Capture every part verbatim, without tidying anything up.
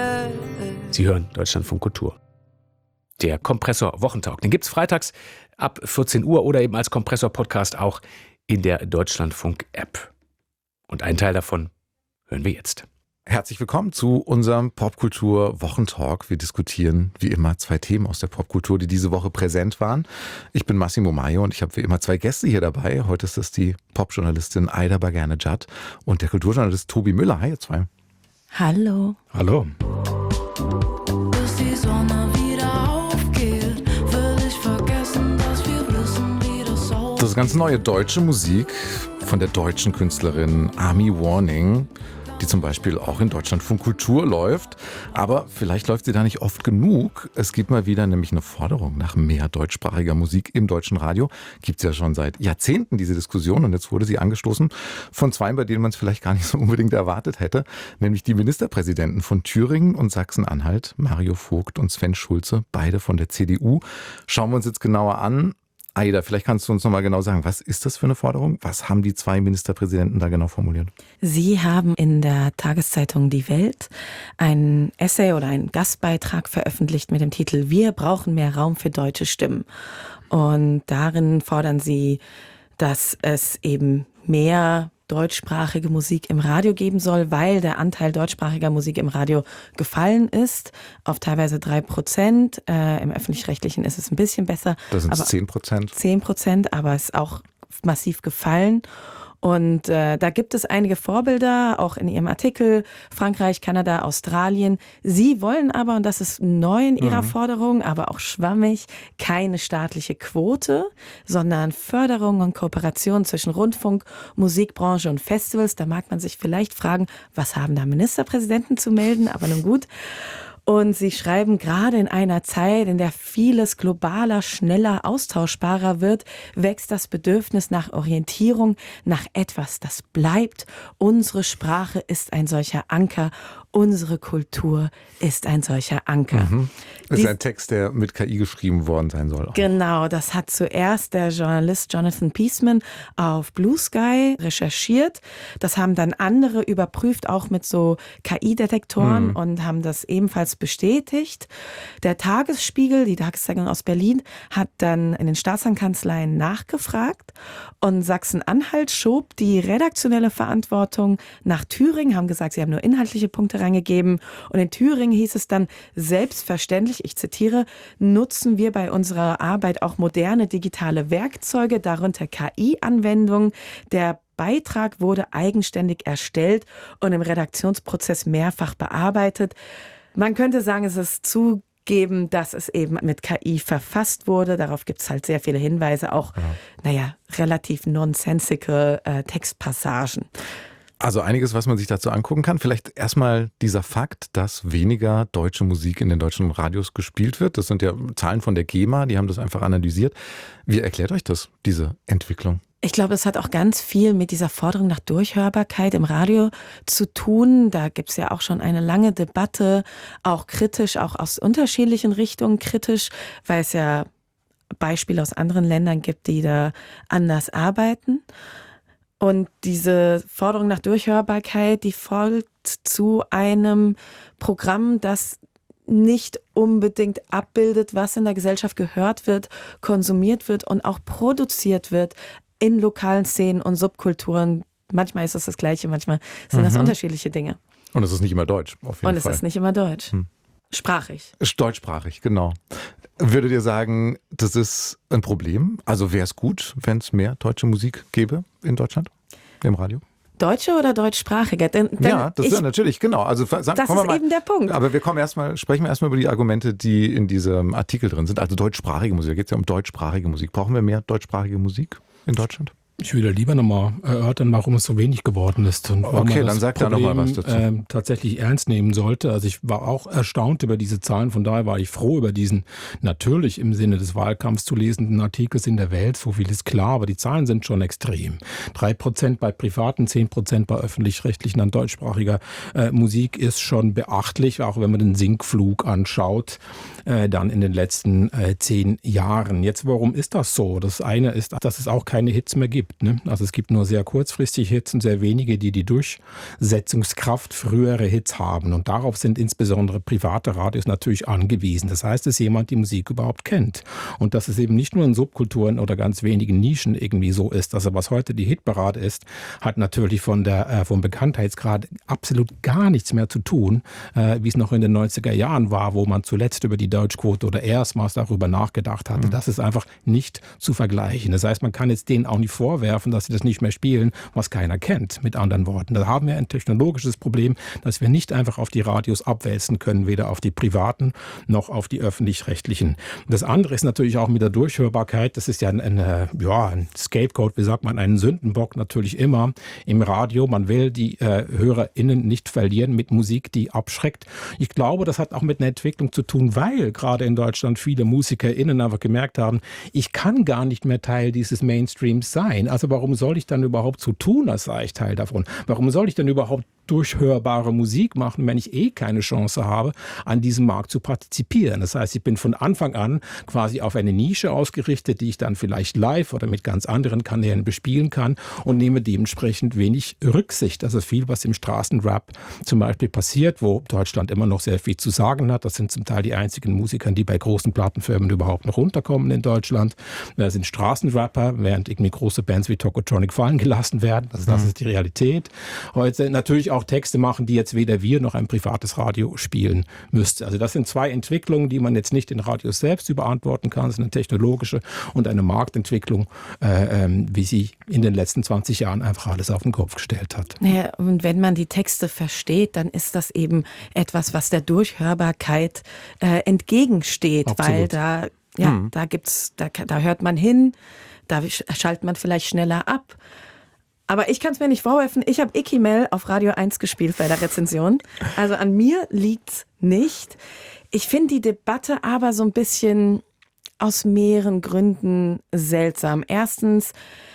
Sie hören Deutschlandfunk Kultur. Der Kompressor Wochentalk, den gibt's freitags ab vierzehn Uhr oder eben als Kompressor-Podcast auch in der Deutschlandfunk-App. Und einen Teil davon hören wir jetzt. Herzlich willkommen zu unserem Popkultur-Wochentalk. Wir diskutieren wie immer zwei Themen aus der Popkultur, die diese Woche präsent waren. Ich bin Massimo Maio und ich habe wie immer zwei Gäste hier dabei. Heute ist es die Popjournalistin Aida Bagerne-Jad und der Kulturjournalist Tobi Müller. Hi, ihr zwei. Hallo. Hallo. Bis die Sonne wieder aufgeht, will ich vergessen, dass wir wissen, wie das aussieht. Das ist ganz neue deutsche Musik von der deutschen Künstlerin Ami Warning, die zum Beispiel auch in Deutschlandfunk Kultur läuft. Aber vielleicht läuft sie da nicht oft genug. Es gibt mal wieder nämlich eine Forderung nach mehr deutschsprachiger Musik im deutschen Radio. Gibt es ja schon seit Jahrzehnten diese Diskussion und jetzt wurde sie angestoßen von zwei, bei denen man es vielleicht gar nicht so unbedingt erwartet hätte, nämlich die Ministerpräsidenten von Thüringen und Sachsen-Anhalt, Mario Vogt und Sven Schulze, beide von der C D U. Schauen wir uns jetzt genauer an. Aida, vielleicht kannst du uns noch mal genau sagen, was ist das für eine Forderung? Was haben die zwei Ministerpräsidenten da genau formuliert? Sie haben in der Tageszeitung Die Welt ein Essay oder einen Gastbeitrag veröffentlicht mit dem Titel Wir brauchen mehr Raum für deutsche Stimmen. Und darin fordern sie, dass es eben mehr deutschsprachige Musik im Radio geben soll, weil der Anteil deutschsprachiger Musik im Radio gefallen ist auf teilweise drei Prozent. Äh, im Öffentlich-Rechtlichen ist es ein bisschen besser. Das sind zehn Prozent. zehn Prozent, aber es ist auch massiv gefallen. Und äh, da gibt es einige Vorbilder, auch in Ihrem Artikel, Frankreich, Kanada, Australien. Sie wollen aber, und das ist neu in Ihrer mhm. Forderung, aber auch schwammig, keine staatliche Quote, sondern Förderung und Kooperation zwischen Rundfunk, Musikbranche und Festivals. Da mag man sich vielleicht fragen, was haben da Ministerpräsidenten zu melden, aber nun gut. Und sie schreiben, gerade in einer Zeit, in der vieles globaler, schneller, austauschbarer wird, wächst das Bedürfnis nach Orientierung, nach etwas, das bleibt. Unsere Sprache ist ein solcher Anker. Unsere Kultur ist ein solcher Anker. Mhm. Das ist ein Text, der mit K I geschrieben worden sein soll. Auch. Genau, das hat zuerst der Journalist Jonathan Peaceman auf Blue Sky recherchiert. Das haben dann andere überprüft, auch mit so K I-Detektoren mhm. und haben das ebenfalls bestätigt. Der Tagesspiegel, die Tageszeitung aus Berlin, hat dann in den Staatsankanzleien nachgefragt und Sachsen-Anhalt schob die redaktionelle Verantwortung nach Thüringen, haben gesagt, sie haben nur inhaltliche Punkte reingegeben. Und in Thüringen hieß es dann, selbstverständlich, ich zitiere, nutzen wir bei unserer Arbeit auch moderne digitale Werkzeuge, darunter K I-Anwendungen. Der Beitrag wurde eigenständig erstellt und im Redaktionsprozess mehrfach bearbeitet. Man könnte sagen, es ist zugeben, dass es eben mit K I verfasst wurde. Darauf gibt es halt sehr viele Hinweise, auch, ja. naja, relativ nonsensical äh, Textpassagen. Also einiges, was man sich dazu angucken kann. Vielleicht erstmal dieser Fakt, dass weniger deutsche Musik in den deutschen Radios gespielt wird. Das sind ja Zahlen von der GEMA, die haben das einfach analysiert. Wie erklärt euch das, diese Entwicklung? Ich glaube, das hat auch ganz viel mit dieser Forderung nach Durchhörbarkeit im Radio zu tun. Da gibt es ja auch schon eine lange Debatte, auch kritisch, auch aus unterschiedlichen Richtungen kritisch, weil es ja Beispiele aus anderen Ländern gibt, die da anders arbeiten. Und diese Forderung nach Durchhörbarkeit, die folgt zu einem Programm, das nicht unbedingt abbildet, was in der Gesellschaft gehört wird, konsumiert wird und auch produziert wird in lokalen Szenen und Subkulturen. Manchmal ist es das Gleiche, manchmal sind mhm. das unterschiedliche Dinge. Und es ist nicht immer deutsch, auf jeden und Fall. Und es ist nicht immer deutsch. Hm. Sprachig. Deutschsprachig, genau. Würdet ihr sagen, das ist ein Problem? Also wäre es gut, wenn es mehr deutsche Musik gäbe in Deutschland, im Radio? Deutsche oder deutschsprachige? Denn, denn ja, das ich, ist natürlich, genau. Also, das ist mal, eben der Punkt. Aber wir kommen erstmal, sprechen wir erstmal über die Argumente, die in diesem Artikel drin sind. Also deutschsprachige Musik. Da geht es ja um deutschsprachige Musik. Brauchen wir mehr deutschsprachige Musik in Deutschland? Ich würde lieber nochmal erörtern, warum es so wenig geworden ist. Und warum okay, man dann sagt er nochmal was dazu. Äh, tatsächlich ernst nehmen sollte. Also ich war auch erstaunt über diese Zahlen. Von daher war ich froh über diesen natürlich im Sinne des Wahlkampfs zu lesenden Artikels in der Welt. So viel ist klar, aber die Zahlen sind schon extrem. Drei Prozent bei privaten, zehn Prozent bei öffentlich-rechtlichen an deutschsprachiger äh, Musik ist schon beachtlich, auch wenn man den Sinkflug anschaut, äh, dann in den letzten äh, zehn Jahren. Jetzt, warum ist das so? Das eine ist, dass es auch keine Hits mehr gibt. gibt. Ne? Also es gibt nur sehr kurzfristige Hits und sehr wenige, die die Durchsetzungskraft frühere Hits haben. Und darauf sind insbesondere private Radios natürlich angewiesen. Das heißt, dass jemand die Musik überhaupt kennt. Und dass es eben nicht nur in Subkulturen oder ganz wenigen Nischen irgendwie so ist. Also was heute die Hitparade ist, hat natürlich von der, äh, vom Bekanntheitsgrad absolut gar nichts mehr zu tun, äh, wie es noch in den neunziger Jahren war, wo man zuletzt über die Deutschquote oder erstmals darüber nachgedacht hatte. Mhm. Das ist einfach nicht zu vergleichen. Das heißt, man kann jetzt denen auch nicht vorwerfen, dass sie das nicht mehr spielen, was keiner kennt, mit anderen Worten. Da haben wir ein technologisches Problem, dass wir nicht einfach auf die Radios abwälzen können, weder auf die privaten noch auf die öffentlich-rechtlichen. Das andere ist natürlich auch mit der Durchhörbarkeit. Das ist ja ein, ein, ja, ein Scapegoat, wie sagt man, ein Sündenbock natürlich immer im Radio. Man will die äh, HörerInnen nicht verlieren mit Musik, die abschreckt. Ich glaube, das hat auch mit einer Entwicklung zu tun, weil gerade in Deutschland viele MusikerInnen einfach gemerkt haben, ich kann gar nicht mehr Teil dieses Mainstreams sein. Also warum soll ich dann überhaupt so tun, als sei ich Teil davon? Warum soll ich dann überhaupt durchhörbare Musik machen, wenn ich eh keine Chance habe, an diesem Markt zu partizipieren? Das heißt, ich bin von Anfang an quasi auf eine Nische ausgerichtet, die ich dann vielleicht live oder mit ganz anderen Kanälen bespielen kann und nehme dementsprechend wenig Rücksicht. Also viel, was im Straßenrap zum Beispiel passiert, wo Deutschland immer noch sehr viel zu sagen hat. Das sind zum Teil die einzigen Musiker, die bei großen Plattenfirmen überhaupt noch runterkommen in Deutschland. Das sind Straßenrapper, während irgendwie große Bands wie Tokotronic fallen gelassen werden. Also das mhm. ist die Realität. Heute natürlich auch Texte machen, die jetzt weder wir noch ein privates Radio spielen müsste. Also das sind zwei Entwicklungen, die man jetzt nicht in Radios selbst überantworten kann. Das ist eine technologische und eine Marktentwicklung, äh, ähm, wie sie in den letzten zwanzig Jahren einfach alles auf den Kopf gestellt hat. Naja, und wenn man die Texte versteht, dann ist das eben etwas, was der Durchhörbarkeit äh, entgegensteht, Absolut. Weil da, ja, Mhm. da gibt's, da, da hört man hin, da schaltet man vielleicht schneller ab. Aber ich kann es mir nicht vorwerfen, ich habe Ikimel auf Radio eins gespielt bei der Rezension. Also an mir liegt's nicht. Ich finde die Debatte aber so ein bisschen aus mehreren Gründen seltsam. Erstens,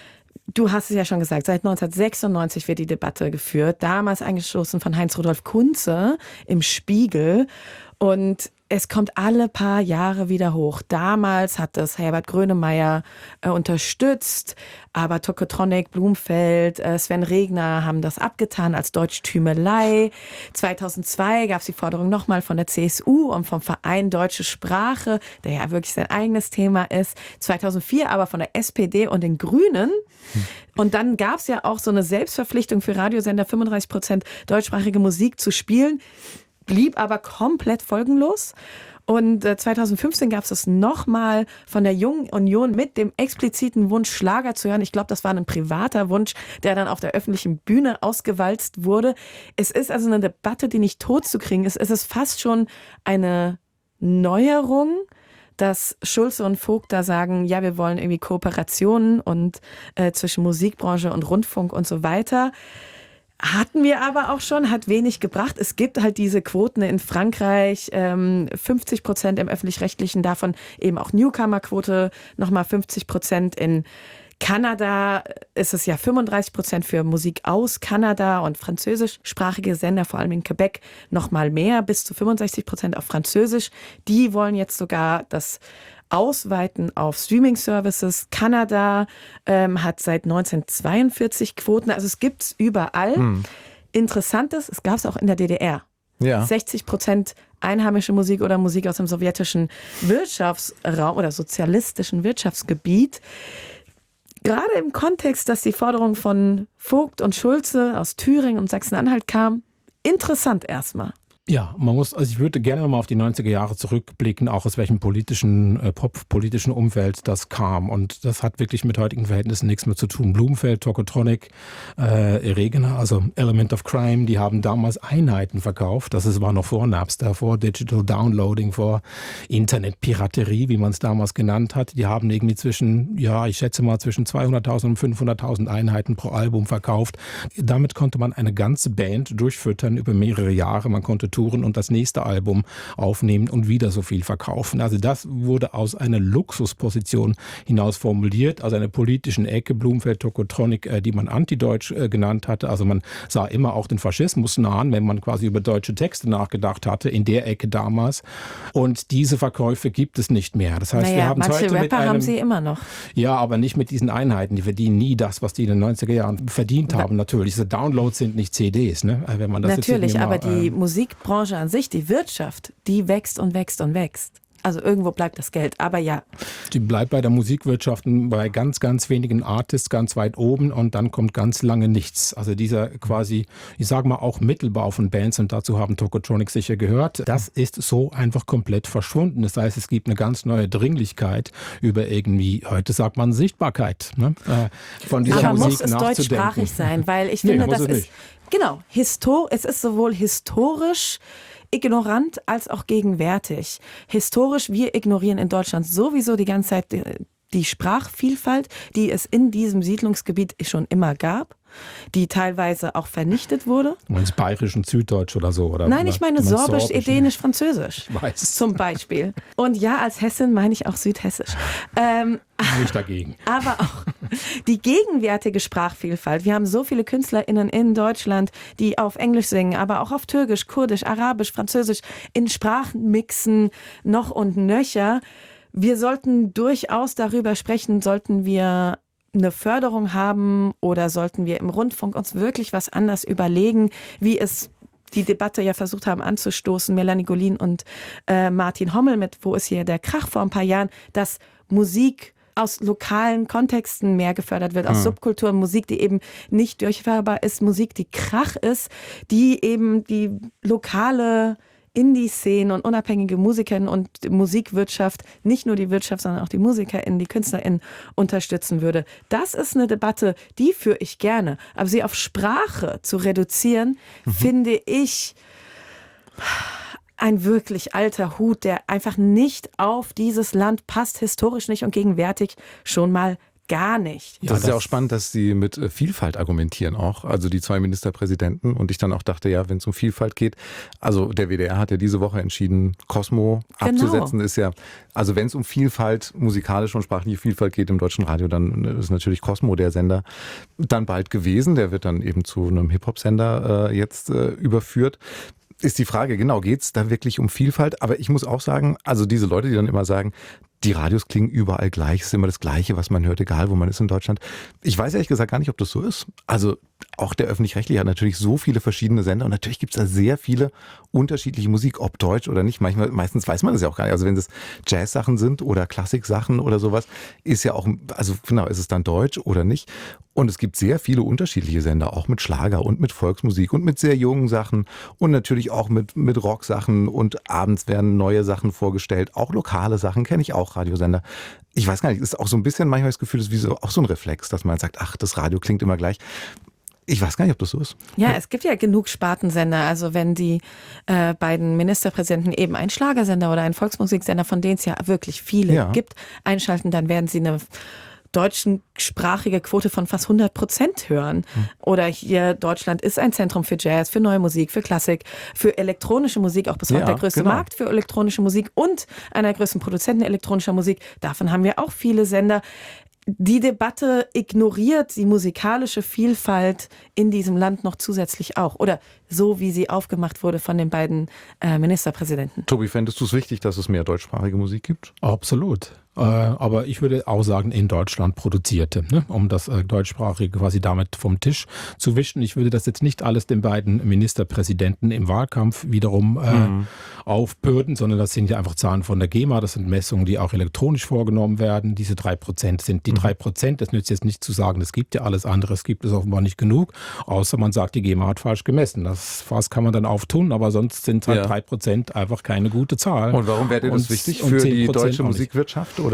du hast es ja schon gesagt, seit neunzehnhundertsechsundneunzig wird die Debatte geführt. Damals angestoßen von Heinz-Rudolf Kunze im Spiegel. Und es kommt alle paar Jahre wieder hoch. Damals hat das Herbert Grönemeyer äh, unterstützt, aber Tokotronic, Blumfeld, äh, Sven Regner haben das abgetan als Deutschtümelei. zweitausendzwei gab es die Forderung nochmal von der C S U und vom Verein Deutsche Sprache, der ja wirklich sein eigenes Thema ist. zweitausendvier aber von der S P D und den Grünen. Hm. Und dann gab es ja auch so eine Selbstverpflichtung für Radiosender, fünfunddreißig Prozent deutschsprachige Musik zu spielen. Blieb aber komplett folgenlos. Und äh, zweitausendfünfzehn gab es das nochmal von der Jungen Union mit dem expliziten Wunsch, Schlager zu hören. Ich glaube, das war ein privater Wunsch, der dann auf der öffentlichen Bühne ausgewalzt wurde. Es ist also eine Debatte, die nicht tot zu kriegen ist. Es ist fast schon eine Neuerung, dass Schulze und Vogt da sagen, ja, wir wollen irgendwie Kooperationen und äh, zwischen Musikbranche und Rundfunk und so weiter. Hatten wir aber auch schon, hat wenig gebracht. Es gibt halt diese Quoten in Frankreich, ähm, fünfzig Prozent im Öffentlich-Rechtlichen, davon eben auch Newcomer-Quote, nochmal fünfzig Prozent in Kanada ist es ja fünfunddreißig Prozent für Musik aus Kanada und französischsprachige Sender, vor allem in Quebec, nochmal mehr, bis zu fünfundsechzig Prozent auf Französisch. Die wollen jetzt sogar das ausweiten auf Streaming-Services. Kanada ähm, hat seit neunzehnhundertzweiundvierzig Quoten, also es gibt es überall. Hm. Interessantes, es gab es auch in der D D R. Ja. sechzig Prozent einheimische Musik oder Musik aus dem sowjetischen Wirtschaftsraum oder sozialistischen Wirtschaftsgebiet. Gerade im Kontext, dass die Forderung von Vogt und Schulze aus Thüringen und Sachsen-Anhalt kam, interessant erstmal. Ja, man muss, also ich würde gerne mal auf die neunziger Jahre zurückblicken, auch aus welchem politischen, äh, pop-politischen Umfeld das kam. Und das hat wirklich mit heutigen Verhältnissen nichts mehr zu tun. Blumfeld, Tokotronic, äh, Regner, also Element of Crime, die haben damals Einheiten verkauft. Das ist, war noch vor Napster, vor Digital Downloading, vor Internetpiraterie, wie man es damals genannt hat. Die haben irgendwie zwischen, ja, ich schätze mal zwischen zweihunderttausend und fünfhunderttausend Einheiten pro Album verkauft. Damit konnte man eine ganze Band durchfüttern über mehrere Jahre. Man konnte Touren und das nächste Album aufnehmen und wieder so viel verkaufen. Also das wurde aus einer Luxusposition hinaus formuliert, aus einer politischen Ecke, Blumfeld, Tokotronic, äh, die man antideutsch äh, genannt hatte. Also man sah immer auch den Faschismus nahen, wenn man quasi über deutsche Texte nachgedacht hatte, in der Ecke damals. Und diese Verkäufe gibt es nicht mehr. Das heißt, naja, wir haben es manche heute Rapper mit einem, haben sie immer noch. Ja, aber nicht mit diesen Einheiten. Die verdienen nie das, was die in den neunziger Jahren verdient haben. Natürlich, diese Downloads sind nicht C Ds, ne? Wenn man das Natürlich, jetzt aber mal, die ähm, Musikbranche an sich, die Wirtschaft, die wächst und wächst und wächst. Also irgendwo bleibt das Geld, aber ja. Die bleibt bei der Musikwirtschaft bei ganz, ganz wenigen Artists ganz weit oben und dann kommt ganz lange nichts. Also dieser quasi, ich sage mal auch Mittelbau von Bands, und dazu haben Tokotronic sicher gehört, das ist so einfach komplett verschwunden. Das heißt, es gibt eine ganz neue Dringlichkeit über irgendwie, heute sagt man Sichtbarkeit, ne? Von dieser aber Musik muss es nachzudenken. deutschsprachig sein, weil ich Nee, finde, muss das es ist, nicht. genau, Histor es ist sowohl historisch ignorant als auch gegenwärtig. Historisch, wir ignorieren in Deutschland sowieso die ganze Zeit die, die Sprachvielfalt, die es in diesem Siedlungsgebiet schon immer gab, die teilweise auch vernichtet wurde. Du meinst Bayerisch und Süddeutsch oder so? Oder Nein, ich meine du meinst Sorbisch, Sorbisch, Edenisch, Französisch. Ich weiß. Zum Beispiel. Und ja, als Hessin meine ich auch Südhessisch. Ähm, Nicht dagegen. aber auch die gegenwärtige Sprachvielfalt. Wir haben so viele KünstlerInnen in Deutschland, die auf Englisch singen, aber auch auf Türkisch, Kurdisch, Arabisch, Französisch, in Sprachen mixen, noch und nöcher. Wir sollten durchaus darüber sprechen, sollten wir eine Förderung haben oder sollten wir im Rundfunk uns wirklich was anders überlegen, wie es die Debatte ja versucht haben anzustoßen, Melanie Golin und äh, Martin Hommel mit Wo ist hier der Krach vor ein paar Jahren, dass Musik aus lokalen Kontexten mehr gefördert wird, aus Mhm. Subkulturen, Musik, die eben nicht durchhörbar ist, Musik, die Krach ist, die eben die lokale Indie-Szenen und unabhängige Musikerinnen und Musikwirtschaft, nicht nur die Wirtschaft, sondern auch die MusikerInnen, die KünstlerInnen unterstützen würde. Das ist eine Debatte, die führe ich gerne. Aber sie auf Sprache zu reduzieren, mhm. finde ich ein wirklich alter Hut, der einfach nicht auf dieses Land passt, historisch nicht und gegenwärtig schon mal gar nicht. Das ist ja auch spannend, dass sie mit äh, Vielfalt argumentieren auch, also die zwei Ministerpräsidenten, und ich dann auch dachte, ja, wenn es um Vielfalt geht, also der W D R hat ja diese Woche entschieden, Cosmo Genau. abzusetzen, ist ja, also wenn es um Vielfalt, musikalische und sprachliche Vielfalt geht im deutschen Radio, dann ist natürlich Cosmo der Sender dann bald gewesen, der wird dann eben zu einem Hip-Hop-Sender äh, jetzt äh, überführt. Ist die Frage, genau, geht es da wirklich um Vielfalt? Aber ich muss auch sagen, also diese Leute, die dann immer sagen, die Radios klingen überall gleich, es ist immer das Gleiche, was man hört, egal wo man ist in Deutschland. Ich weiß ehrlich gesagt gar nicht, ob das so ist. Also auch der Öffentlich-Rechtliche hat natürlich so viele verschiedene Sender und natürlich gibt es da sehr viele unterschiedliche Musik, ob deutsch oder nicht. Manchmal, meistens weiß man das ja auch gar nicht. Also wenn das Jazz-Sachen sind oder Klassik-Sachen oder sowas, ist ja auch, also genau, ist es dann deutsch oder nicht? Und es gibt sehr viele unterschiedliche Sender, auch mit Schlager und mit Volksmusik und mit sehr jungen Sachen und natürlich auch mit, mit Rock-Sachen, und abends werden neue Sachen vorgestellt, auch lokale Sachen, kenne ich auch, Radiosender. Ich weiß gar nicht, ist auch so ein bisschen manchmal das Gefühl, das ist wie so, auch so ein Reflex, dass man sagt, ach, das Radio klingt immer gleich. Ich weiß gar nicht, ob das so ist. Ja, es gibt ja genug Spartensender. Also wenn die äh, beiden Ministerpräsidenten eben einen Schlagersender oder einen Volksmusiksender, von denen es ja wirklich viele Ja. gibt, einschalten, dann werden sie eine deutschsprachige Quote von fast hundert Prozent hören. Oder hier, Deutschland ist ein Zentrum für Jazz, für neue Musik, für Klassik, für elektronische Musik, auch bis heute Ja, der größte genau. Markt für elektronische Musik und einer der größten Produzenten elektronischer Musik. Davon haben wir auch viele Sender. Die Debatte ignoriert die musikalische Vielfalt in diesem Land noch zusätzlich auch. Oder so, wie sie aufgemacht wurde von den beiden äh, Ministerpräsidenten. Tobi, fändest du es wichtig, dass es mehr deutschsprachige Musik gibt? Absolut. Äh, aber ich würde auch sagen, in Deutschland produzierte, ne? Um das äh, Deutschsprachige quasi damit vom Tisch zu wischen. Ich würde das jetzt nicht alles den beiden Ministerpräsidenten im Wahlkampf wiederum äh, mhm. aufbürden, sondern das sind ja einfach Zahlen von der GEMA, das sind Messungen, die auch elektronisch vorgenommen werden. Diese drei Prozent sind die drei Prozent. Das nützt jetzt nicht zu sagen, es gibt ja alles andere, es gibt es offenbar nicht genug, außer man sagt, die GEMA hat falsch gemessen. Das Fass kann man dann auftun, aber sonst sind halt Ja. drei Prozent einfach keine gute Zahl. Und warum wäre dir das Und- wichtig und für zehn die Prozent deutsche auch nicht. Musikwirtschaft? Oder?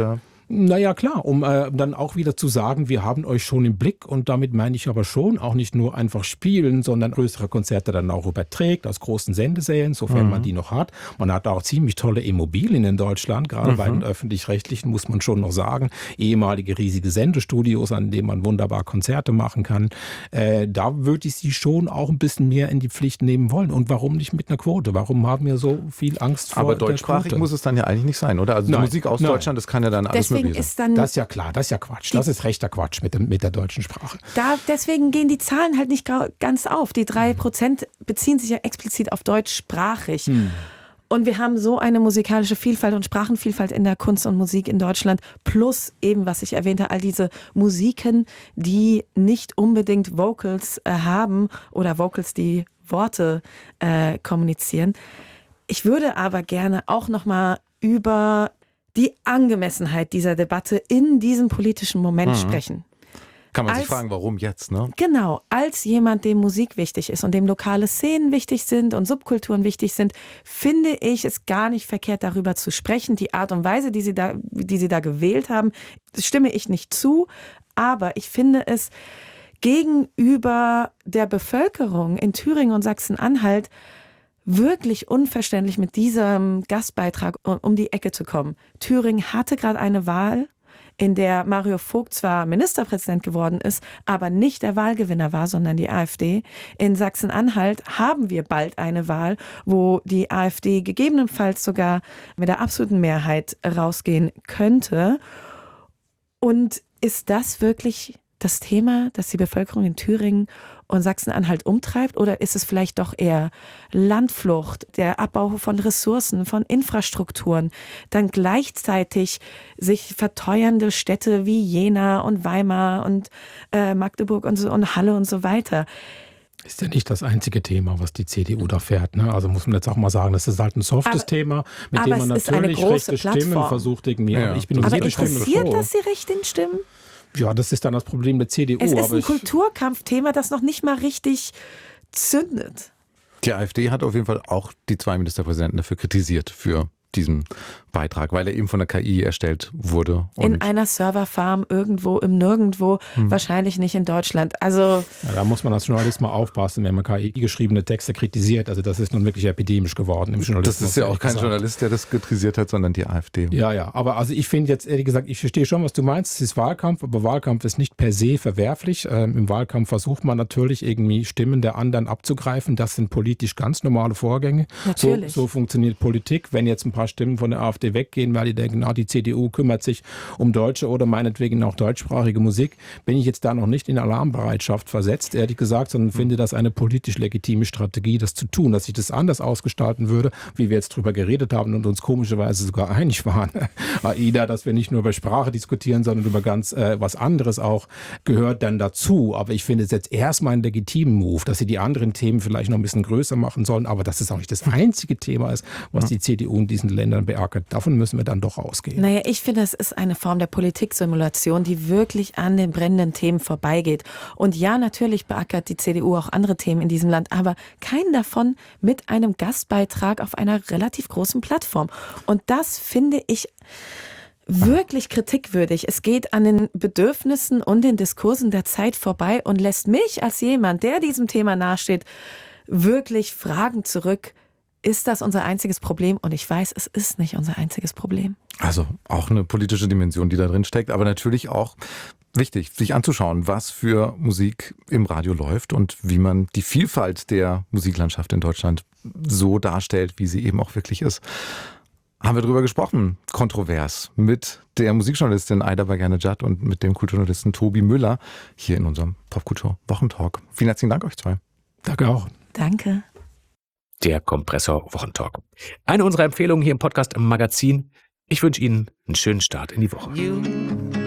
Naja, klar, um äh, dann auch wieder zu sagen, wir haben euch schon im Blick und damit meine ich aber schon auch nicht nur einfach spielen, sondern größere Konzerte dann auch überträgt aus großen Sendesälen, sofern mhm. man die noch hat. Man hat auch ziemlich tolle Immobilien in Deutschland, gerade mhm. bei den Öffentlich-Rechtlichen muss man schon noch sagen, ehemalige riesige Sendestudios, an denen man wunderbar Konzerte machen kann. Äh, da würde ich sie schon auch ein bisschen mehr in die Pflicht nehmen wollen. Und warum nicht mit einer Quote? Warum haben wir so viel Angst vor Aber der deutschsprachig Quote? muss es dann ja eigentlich nicht sein, oder? Also die Nein, Musik aus nein. Deutschland, das kann ja dann alles Deswegen möglich sein. ist dann Das ist ja klar, das ist ja Quatsch. Das ist rechter Quatsch mit, dem, mit der deutschen Sprache. Da, deswegen gehen die Zahlen halt nicht ga- ganz auf. Die drei Prozent beziehen sich ja explizit auf deutschsprachig. Hm. Und wir haben so eine musikalische Vielfalt und Sprachenvielfalt in der Kunst und Musik in Deutschland. Plus eben, was ich erwähnte, all diese Musiken, die nicht unbedingt Vocals äh, haben oder Vocals, die Worte äh, kommunizieren. Ich würde aber gerne auch nochmal über die Angemessenheit dieser Debatte in diesem politischen Moment mhm. sprechen. Kann man als, sich fragen, warum jetzt, ne? Genau, als jemand, dem Musik wichtig ist und dem lokale Szenen wichtig sind und Subkulturen wichtig sind, finde ich es gar nicht verkehrt, darüber zu sprechen. Die Art und Weise, die sie da, die sie da gewählt haben, stimme ich nicht zu, aber ich finde es gegenüber der Bevölkerung in Thüringen und Sachsen-Anhalt wirklich unverständlich, mit diesem Gastbeitrag um die Ecke zu kommen. Thüringen hatte gerade eine Wahl, in der Mario Vogt zwar Ministerpräsident geworden ist, aber nicht der Wahlgewinner war, sondern die AfD. In Sachsen-Anhalt haben wir bald eine Wahl, wo die AfD gegebenenfalls sogar mit der absoluten Mehrheit rausgehen könnte. Und ist das wirklich das Thema, das die Bevölkerung in Thüringen und Sachsen-Anhalt umtreibt? Oder ist es vielleicht doch eher Landflucht, der Abbau von Ressourcen, von Infrastrukturen, dann gleichzeitig sich verteuernde Städte wie Jena und Weimar und äh, Magdeburg und, so, und Halle und so weiter? Ist ja nicht das einzige Thema, was die C D U da fährt. Ne? Also muss man jetzt auch mal sagen, das ist halt ein softes aber, Thema, mit dem man natürlich rechte Stimmen versucht irgendwie. Ja. Ich bin um aber jede Stimme interessiert froh. das die rechten Stimmen? Ja, das ist dann das Problem der C D U. Es ist aber ein ich, Kulturkampfthema, das noch nicht mal richtig zündet. Die AfD hat auf jeden Fall auch die zwei Ministerpräsidenten dafür kritisiert, für diesen Beitrag, weil er eben von der K I erstellt wurde. Und in einer Serverfarm irgendwo im Nirgendwo, hm. wahrscheinlich nicht in Deutschland. Also ja, da muss man als Journalist mal aufpassen, wenn man K I-geschriebene Texte kritisiert. Also das ist nun wirklich epidemisch geworden im Journalismus. Das ist ja auch kein gesagt. Journalist, der das kritisiert hat, sondern die AfD. Ja, ja, aber also ich finde jetzt ehrlich gesagt, ich verstehe schon, was du meinst. Es ist Wahlkampf, aber Wahlkampf ist nicht per se verwerflich. Ähm, Im Wahlkampf versucht man natürlich irgendwie Stimmen der anderen abzugreifen. Das sind politisch ganz normale Vorgänge. Natürlich. So, so funktioniert Politik. Wenn jetzt ein paar Stimmen von der AfD weggehen, weil die denken, na, die C D U kümmert sich um deutsche oder meinetwegen auch deutschsprachige Musik, bin ich jetzt da noch nicht in Alarmbereitschaft versetzt, ehrlich gesagt, sondern finde das eine politisch legitime Strategie, das zu tun. Dass ich das anders ausgestalten würde, wie wir jetzt drüber geredet haben und uns komischerweise sogar einig waren, AIDA, dass wir nicht nur über Sprache diskutieren, sondern über ganz äh, was anderes auch, gehört dann dazu. Aber ich finde es jetzt erstmal einen legitimen Move, dass sie die anderen Themen vielleicht noch ein bisschen größer machen sollen, aber dass es auch nicht das einzige Thema ist, was die C D U in diesen Ländern beackert. Davon müssen wir dann doch ausgehen. Naja, ich finde, es ist eine Form der Politiksimulation, die wirklich an den brennenden Themen vorbeigeht. Und ja, natürlich beackert die C D U auch andere Themen in diesem Land, aber keinen davon mit einem Gastbeitrag auf einer relativ großen Plattform. Und das finde ich wirklich kritikwürdig. Es geht an den Bedürfnissen und den Diskursen der Zeit vorbei und lässt mich als jemand, der diesem Thema nahesteht, wirklich Fragen zurück. Ist das unser einziges Problem? Und ich weiß, es ist nicht unser einziges Problem. Also auch eine politische Dimension, die da drin steckt, aber natürlich auch wichtig, sich anzuschauen, was für Musik im Radio läuft und wie man die Vielfalt der Musiklandschaft in Deutschland so darstellt, wie sie eben auch wirklich ist. Haben wir drüber gesprochen, kontrovers, mit der Musikjournalistin Aida Baganejad und mit dem Kulturjournalisten Tobi Müller hier in unserem Popkultur-Wochentalk. Vielen herzlichen Dank euch zwei. Danke auch. Danke. Der Kompressor Wochentalk. Eine unserer Empfehlungen hier im Podcast im Magazin. Ich wünsche Ihnen einen schönen Start in die Woche. You